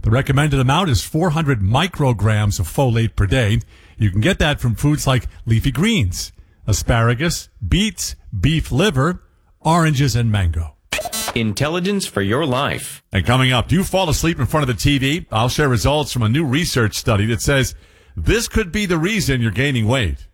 The recommended amount is 400 micrograms of folate per day. You can get that from foods like leafy greens, asparagus, beets, beef liver, oranges, and mango. Intelligence for your life. And coming up, do you fall asleep in front of the TV? I'll share results from a new research study that says this could be the reason you're gaining weight.